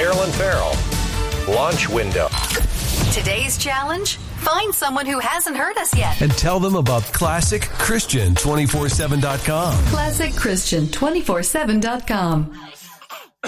Marilyn Farrell. Launch window. Today's challenge? Find someone who hasn't heard us yet. And tell them about ClassicChristian247.com. ClassicChristian247.com.